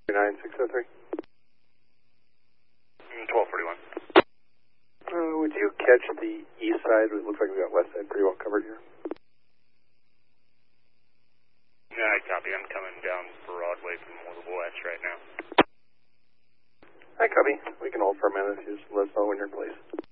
9603. 1241. Would you catch the east side? It looks like we got west side pretty well covered here. Yeah, I copy. I'm coming down Broadway from the west right now. Hi, copy. We can hold for a minute. Just let us know when you're in place.